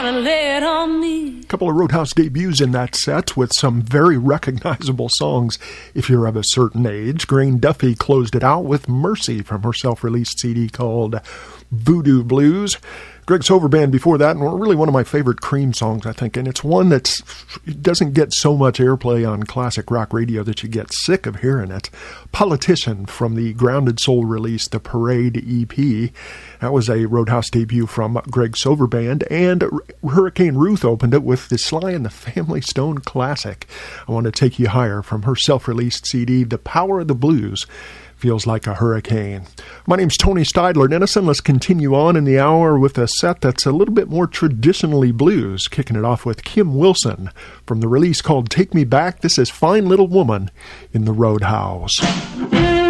gotta lay it on me. A couple of Roadhouse debuts in that set with some very recognizable songs if you're of a certain age. Grain Duffy closed it out with Mercy from her self-released CD called Voodoo Blues. Greg Silverband before that, and really one of my favorite Cream songs, I think, and it's one that doesn't get so much airplay on classic rock radio that you get sick of hearing it. Politician from the Grounded Soul release, the Parade EP. That was a Roadhouse debut from Greg Silverband, and Hurricane Ruth opened it with the Sly and the Family Stone classic, I Want to Take You Higher, from her self-released CD, The Power of the Blues. Feels like a hurricane. My name's Tony Steidler Dennison. Let's continue on in the hour with a set that's a little bit more traditionally blues, kicking it off with Kim Wilson from the release called Take Me Back. This is Fine Little Woman in the Roadhouse.